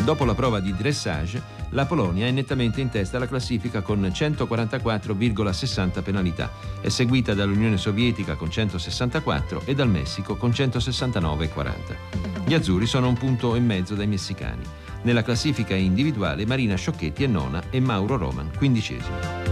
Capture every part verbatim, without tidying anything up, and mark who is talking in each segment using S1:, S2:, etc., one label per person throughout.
S1: dopo la prova di dressage, la Polonia è nettamente in testa alla classifica con centoquarantaquattro virgola sessanta penalità. È seguita dall'Unione Sovietica con centosessantaquattro e dal Messico con centosessantanove virgola quaranta. Gli azzurri sono un punto e mezzo dai messicani. Nella classifica individuale Marina Sciocchetti è nona e Mauro Roman quindicesimo.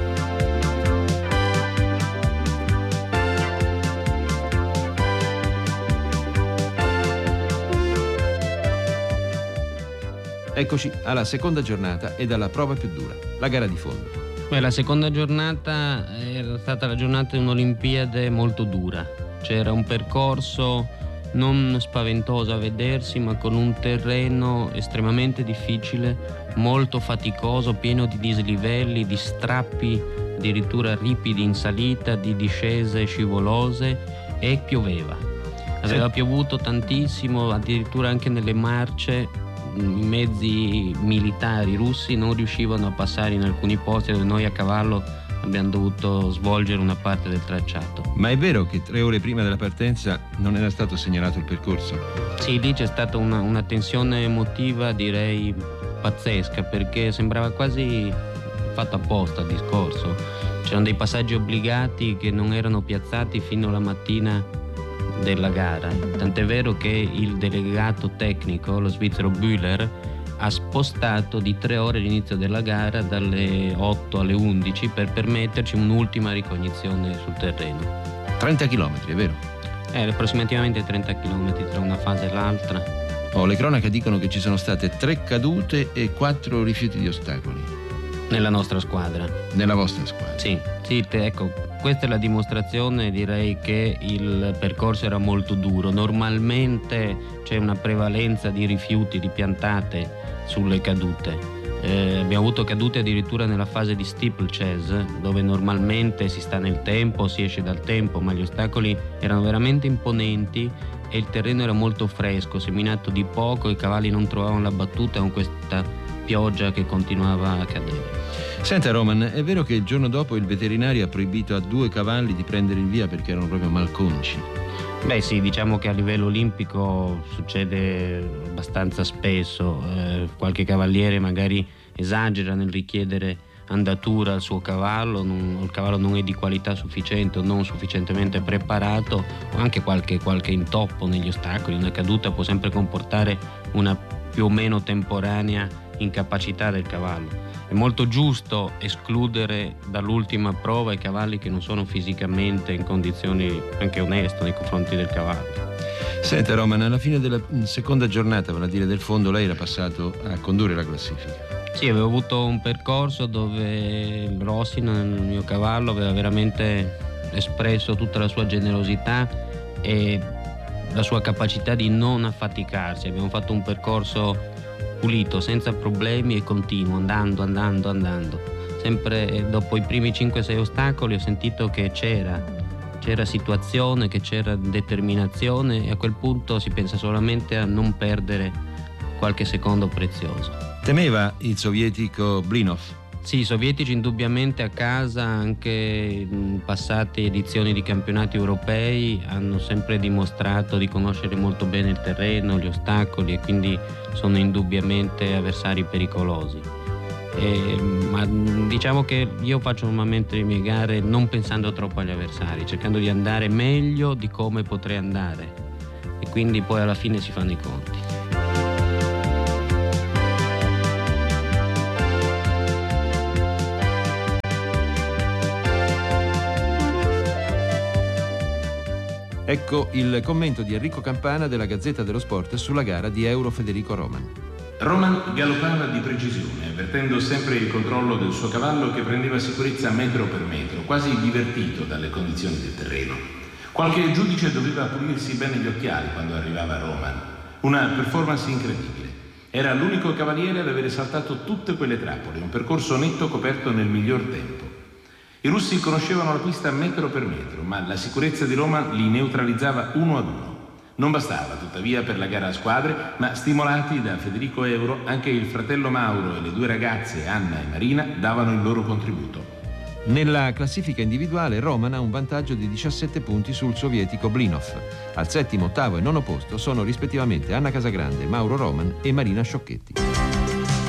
S1: Eccoci alla seconda giornata e dalla prova più dura, la gara di fondo.
S2: Beh, la seconda giornata era stata la giornata di un'Olimpiade molto dura. C'era un percorso non spaventoso a vedersi, ma con un terreno estremamente difficile, molto faticoso, pieno di dislivelli, di strappi addirittura ripidi in salita, di discese scivolose, e pioveva. Aveva sì. piovuto tantissimo, addirittura anche nelle marce. I mezzi militari russi non riuscivano a passare in alcuni posti dove noi a cavallo abbiamo dovuto svolgere una parte del tracciato.
S1: Ma è vero che tre ore prima della partenza non era stato segnalato il percorso?
S2: Sì, lì c'è stata una, una tensione emotiva, direi pazzesca, perché sembrava quasi fatto apposta il discorso. C'erano dei passaggi obbligati che non erano piazzati fino alla mattina della gara, tant'è vero che il delegato tecnico, lo svizzero Bühler, ha spostato di tre ore l'inizio della gara dalle otto alle undici per permetterci un'ultima ricognizione sul terreno.
S1: trenta chilometri, è vero?
S2: Eh, approssimativamente trenta chilometri tra una fase e l'altra.
S1: Oh, le cronache dicono che ci sono state tre cadute e quattro rifiuti di ostacoli.
S2: Nella nostra squadra.
S1: Nella vostra squadra?
S2: Sì, sì, te, ecco, questa è la dimostrazione, direi, che il percorso era molto duro. Normalmente c'è una prevalenza di rifiuti, di piantate sulle cadute. Eh, abbiamo avuto cadute addirittura nella fase di steeplechase, dove normalmente si sta nel tempo, si esce dal tempo, ma gli ostacoli erano veramente imponenti e il terreno era molto fresco, seminato di poco, i cavalli non trovavano la battuta con questa pioggia che continuava a cadere.
S1: Senta Roman, è vero che il giorno dopo il veterinario ha proibito a due cavalli di prendere il via perché erano proprio malconci?
S2: Beh sì, diciamo che a livello olimpico succede abbastanza spesso. Eh, qualche cavaliere magari esagera nel richiedere andatura al suo cavallo, non, il cavallo non è di qualità sufficiente o non sufficientemente preparato, o anche qualche, qualche intoppo negli ostacoli. Una caduta può sempre comportare una più o meno temporanea incapacità del cavallo. È molto giusto escludere dall'ultima prova i cavalli che non sono fisicamente in condizioni anche oneste nei confronti del cavallo.
S1: Senta Roman, alla fine della seconda giornata, vale a dire del fondo, lei era passato a condurre la classifica.
S2: Sì, avevo avuto un percorso dove il Rossin, il mio cavallo, aveva veramente espresso tutta la sua generosità e la sua capacità di non affaticarsi. Abbiamo fatto un percorso pulito, senza problemi e continuo, andando, andando, andando. Sempre dopo i primi cinque sei ostacoli ho sentito che c'era, c'era situazione, che c'era determinazione, e a quel punto si pensa solamente a non perdere qualche secondo prezioso.
S1: Temeva il sovietico Blinov?
S2: Sì, i sovietici indubbiamente a casa, anche in passate edizioni di campionati europei, hanno sempre dimostrato di conoscere molto bene il terreno, gli ostacoli, e quindi sono indubbiamente avversari pericolosi. E, ma diciamo che io faccio normalmente le mie gare non pensando troppo agli avversari, cercando di andare meglio di come potrei andare, e quindi poi alla fine si fanno i conti.
S1: Ecco il commento di Enrico Campana della Gazzetta dello Sport sulla gara di Euro Federico Roman.
S3: Roman galoppava di precisione, avvertendo sempre il controllo del suo cavallo, che prendeva sicurezza metro per metro, quasi divertito dalle condizioni del terreno. Qualche giudice doveva pulirsi bene gli occhiali quando arrivava Roman. Una performance incredibile. Era l'unico cavaliere ad avere saltato tutte quelle trappole, un percorso netto coperto nel miglior tempo. I russi conoscevano la pista metro per metro, ma la sicurezza di Roman li neutralizzava uno ad uno. Non bastava, tuttavia, per la gara a squadre, ma stimolati da Federico Euro, anche il fratello Mauro e le due ragazze, Anna e Marina, davano il loro contributo.
S1: Nella classifica individuale Roman ha un vantaggio di diciassette punti sul sovietico Blinov. Al settimo, ottavo e nono posto sono rispettivamente Anna Casagrande, Mauro Roman e Marina Sciocchetti.